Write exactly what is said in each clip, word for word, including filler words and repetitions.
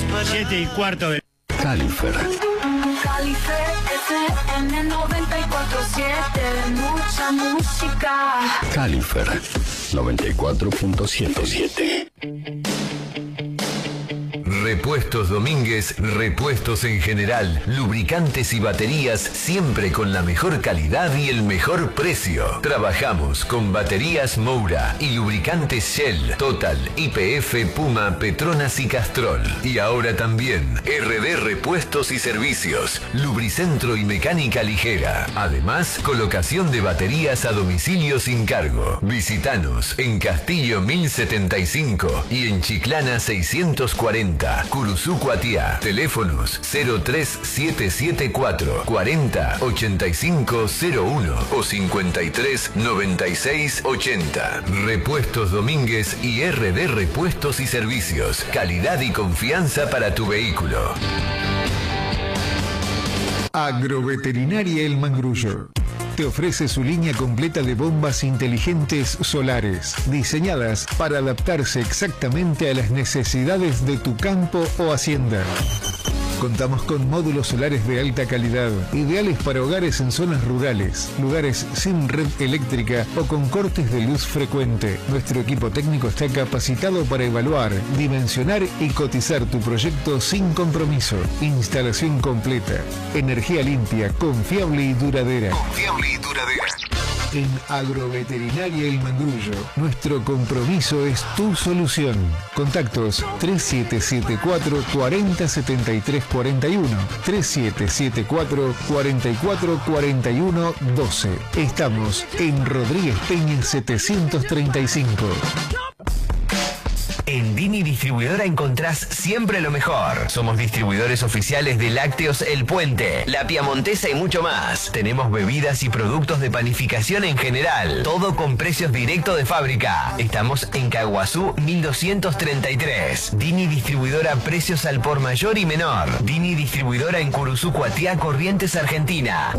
Siete y cuarto de... Califer. Califer F M noventa y cuatro siete, mucha música. Califer noventa y cuatro punto siete. Repuestos Domínguez, repuestos en general, lubricantes y baterías, siempre con la mejor calidad y el mejor precio. Trabajamos con baterías Moura y lubricantes Shell, Total, Y P F, Puma, Petronas y Castrol. Y ahora también R D Repuestos y Servicios, lubricentro y mecánica ligera. Además, colocación de baterías a domicilio sin cargo. Visítanos en Castillo mil setenta y cinco y en Chiclana seiscientos cuarenta. Curuzú Cuatiá. Teléfonos cero tres siete siete cuatro cuarenta ochenta y cinco cero uno o cincuenta y tres noventa y seis ochenta. Repuestos Domínguez y R D Repuestos y Servicios. Calidad y confianza para tu vehículo. Agroveterinaria El Mangrullo te ofrece su línea completa de bombas inteligentes solares, diseñadas para adaptarse exactamente a las necesidades de tu campo o hacienda. Contamos con módulos solares de alta calidad, ideales para hogares en zonas rurales, lugares sin red eléctrica o con cortes de luz frecuente. Nuestro equipo técnico está capacitado para evaluar, dimensionar y cotizar tu proyecto sin compromiso. Instalación completa, energía limpia, confiable y duradera. Confiable y duradera. En Agroveterinaria El Mangrullo, nuestro compromiso es tu solución. Contactos tres siete siete cuatro cuarenta setenta y tres cuarenta y uno, tres siete siete cuatro cuarenta y cuatro cuarenta y uno doce. Estamos en Rodríguez Peña setecientos treinta y cinco. En Dini Distribuidora encontrás siempre lo mejor. Somos distribuidores oficiales de Lácteos El Puente, La Piamontesa y mucho más. Tenemos bebidas y productos de panificación en general. Todo con precios directos de fábrica. Estamos en Caguazú mil doscientos treinta y tres. Dini Distribuidora, precios al por mayor y menor. Dini Distribuidora en Curuzú Cuatiá, Corrientes, Argentina.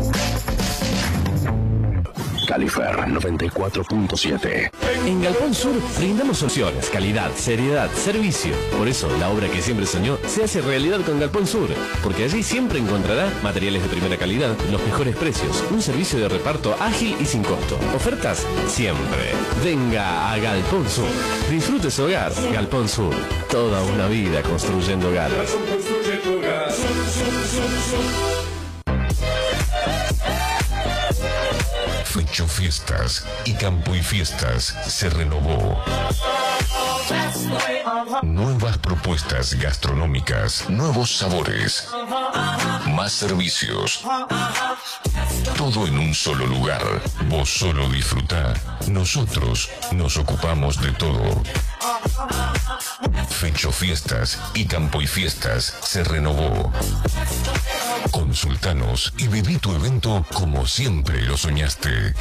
Califer noventa y cuatro punto siete. En Galpón Sur brindamos soluciones, calidad, seriedad, servicio. Por eso la obra que siempre soñó se hace realidad con Galpón Sur, porque allí siempre encontrará materiales de primera calidad, los mejores precios, un servicio de reparto ágil y sin costo. Ofertas siempre. Venga a Galpón Sur. Disfrute su hogar. Galpón Sur. Toda una vida construyendo hogares. Fecho Fiestas y Campo y Fiestas se renovó. Nuevas propuestas gastronómicas, nuevos sabores, más servicios. Todo en un solo lugar. Vos solo disfrutá. Nosotros nos ocupamos de todo. Fecho Fiestas y Campo y Fiestas se renovó. Consultanos y viví tu evento como siempre lo soñaste.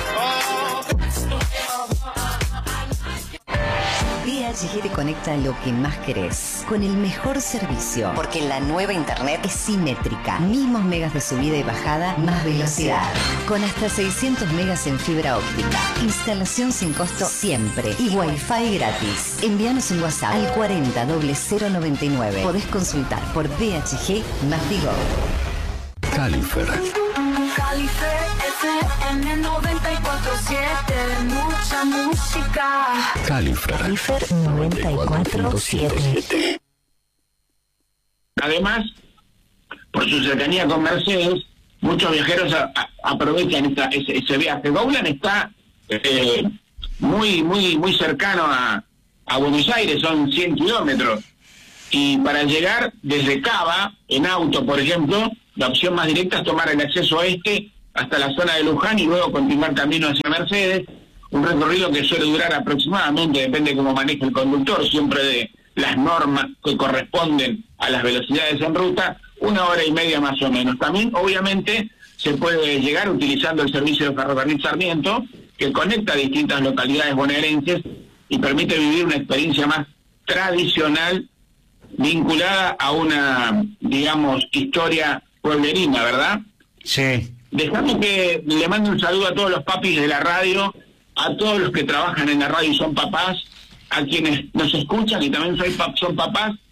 V H G te conecta lo que más querés, con el mejor servicio, porque la nueva internet es simétrica. Mismos megas de subida y bajada, más velocidad. Con hasta seiscientos megas en fibra óptica. Instalación sin costo siempre. Y Wi-Fi gratis. Envíanos un WhatsApp al cuarenta cero noventa y nueve. Podés consultar por V H G más Vigo. Califer. Califer F M noventa y cuatro siete, mucha música. Califer. Califer noventa y cuatro siete. Además, por su cercanía con Mercedes, muchos viajeros a, a, aprovechan esta, ese, ese viaje. Gowland está eh, muy muy muy cercano a, a Buenos Aires, son cien kilómetros. Y para llegar desde Cava, en auto, por ejemplo, la opción más directa es tomar el acceso oeste hasta la zona de Luján y luego continuar camino hacia Mercedes. Un recorrido que suele durar aproximadamente, depende de cómo maneje el conductor, siempre de las normas que corresponden a las velocidades en ruta, una hora y media más o menos. También, obviamente, se puede llegar utilizando el servicio de Ferrocarril Sarmiento, que conecta distintas localidades bonaerenses y permite vivir una experiencia más tradicional vinculada a una, digamos, historia pueblerina, ¿verdad? Sí. Dejame que le mande un saludo a todos los papis de la radio, a todos los que trabajan en la radio y son papás, a quienes nos escuchan y también soy pap son papás,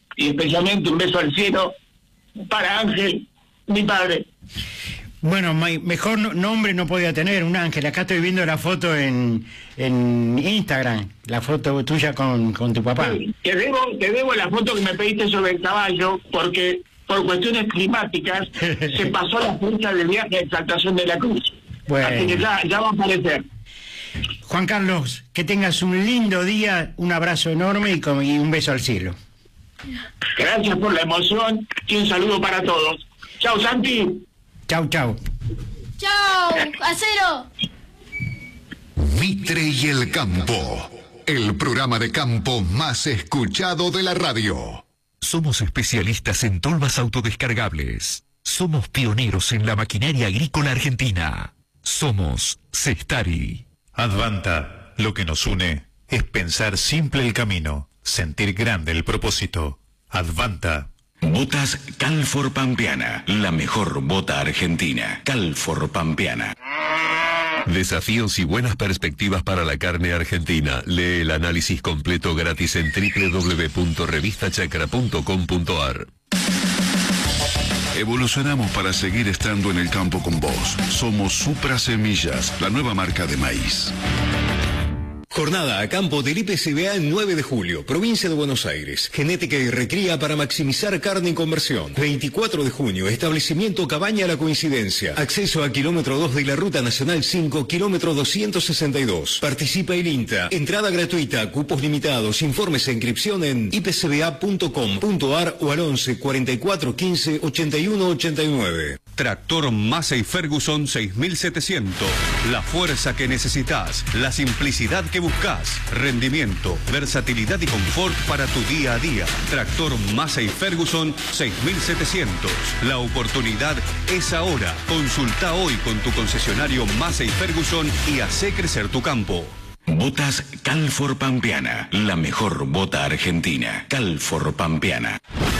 y especialmente un beso al cielo para Ángel, mi padre. Bueno, mejor nombre no podía tener, un ángel. Acá estoy viendo la foto en, en Instagram, la foto tuya con, con tu papá. Sí, te debo, te debo la foto que me pediste sobre el caballo, porque por cuestiones climáticas se pasó la fecha del viaje de Exaltación de la Cruz. Bueno. Así que ya, ya va a aparecer. Juan Carlos, que tengas un lindo día, un abrazo enorme y, con, y un beso al cielo. Gracias por la emoción y un saludo para todos. Chao, Santi. Chau, chau. Chau, Acero. Mitre y el campo, el programa de campo más escuchado de la radio. Somos especialistas en tolvas autodescargables. Somos pioneros en la maquinaria agrícola argentina. Somos Cestari. Advanta, lo que nos une es pensar simple el camino, sentir grande el propósito. Advanta. Botas Calfor Pampeana, la mejor bota argentina. Calfor Pampeana. Desafíos y buenas perspectivas para la carne argentina. Lee el análisis completo gratis en doble u doble u doble u punto revista chacra punto com punto a r. Evolucionamos para seguir estando en el campo con vos. Somos Supra Semillas, la nueva marca de maíz. Jornada a campo del I P C B A el nueve de julio, provincia de Buenos Aires. Genética y recría para maximizar carne en conversión. veinticuatro de junio, establecimiento Cabaña La Coincidencia. Acceso a kilómetro dos de la Ruta Nacional cinco, kilómetro doscientos sesenta y dos. Participa el INTA. Entrada gratuita, cupos limitados. Informes e inscripción en i p c b a punto com punto a r o al once cuarenta y cuatro quince ochenta y uno ochenta y nueve. Tractor Massey Ferguson seis mil setecientos. La fuerza que necesitas, la simplicidad que buscas, rendimiento, versatilidad y confort para tu día a día. Tractor Massey Ferguson seis mil setecientos. La oportunidad es ahora. Consulta hoy con tu concesionario Massey Ferguson y hace crecer tu campo. Botas Calfor Pampeana, la mejor bota argentina. Calfor Pampeana.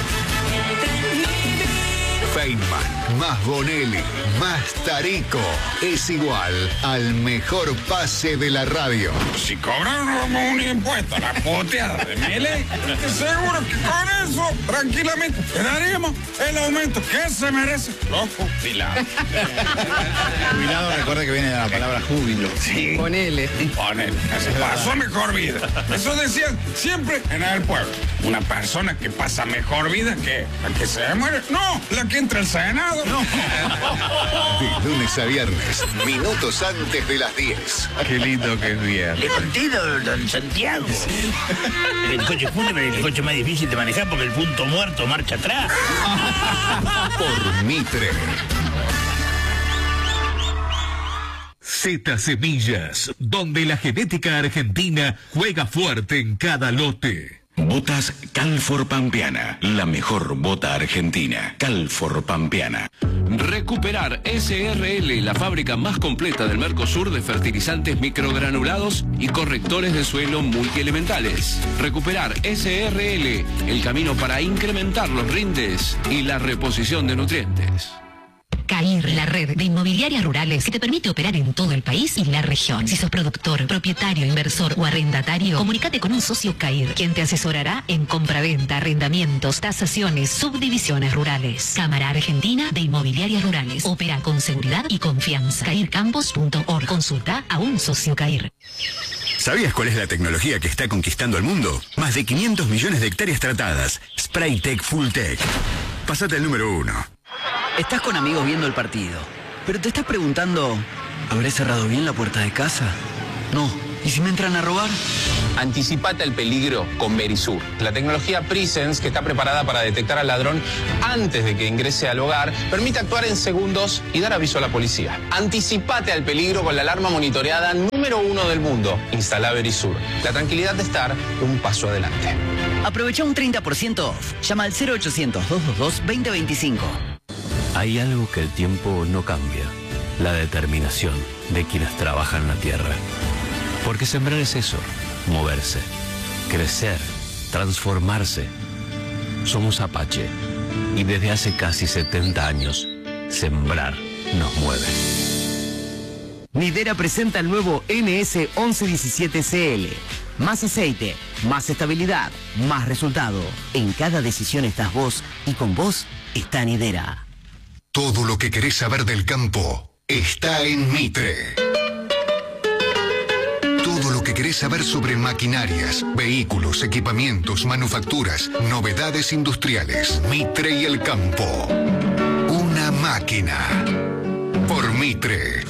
Feynman, más Bonelli, más Tarico, es igual al mejor pase de la radio. Si cobraron un impuesto a la puteada de Milei, seguro que con eso, tranquilamente, daremos el aumento que se merece los jubilados. Jubilado, recuerda que viene de la palabra júbilo. Sí. Ponele. Ponele. Se pasó mejor vida. Eso decían siempre en el pueblo. Una persona que pasa mejor vida que la que se muere. No, la que entra al Senado. No. De lunes a viernes, minutos antes de las diez. Qué lindo que es viernes. Le conté, don Santiago. El coche fúnebre es el coche más difícil de manejar porque el punto muerto marcha atrás. Por Mitre. Z Semillas, donde la genética argentina juega fuerte en cada lote. Botas Calfor Pampeana, la mejor bota argentina. Calfor Pampeana. Recuperar S R L, la fábrica más completa del Mercosur de fertilizantes microgranulados y correctores de suelo multielementales. Recuperar S R L, el camino para incrementar los rindes y la reposición de nutrientes. CAIR, la red de inmobiliarias rurales que te permite operar en todo el país y la región. Si sos productor, propietario, inversor o arrendatario, comunícate con un socio CAIR, quien te asesorará en compraventa, arrendamientos, tasaciones, subdivisiones rurales. Cámara Argentina de Inmobiliarias Rurales. Opera con seguridad y confianza. cair campos punto org. Consulta a un socio CAIR. ¿Sabías cuál es la tecnología que está conquistando el mundo? Más de quinientos millones de hectáreas tratadas. Spraytec Fulltech. Pasate al número uno. Estás con amigos viendo el partido, pero te estás preguntando, ¿habré cerrado bien la puerta de casa? No. ¿Y si me entran a robar? Anticipate al peligro con Verisur, la tecnología Presence que está preparada para detectar al ladrón antes de que ingrese al hogar, permite actuar en segundos y dar aviso a la policía. Anticipate al peligro con la alarma monitoreada número uno del mundo. Instala Verisur, la tranquilidad de estar un paso adelante. Aprovecha un treinta por ciento off. Llama al cero ochocientos, doscientos veintidós, veinte veinticinco. Hay algo que el tiempo no cambia, la determinación de quienes trabajan la tierra. Porque sembrar es eso, moverse, crecer, transformarse. Somos Apache y desde hace casi setenta años, sembrar nos mueve. Nidera presenta el nuevo N S once diecisiete C L. Más aceite, más estabilidad, más resultado. En cada decisión estás vos y con vos está Nidera. Todo lo que querés saber del campo está en Mitre. Todo lo que querés saber sobre maquinarias, vehículos, equipamientos, manufacturas, novedades industriales. Mitre y el campo. Una máquina. Por Mitre.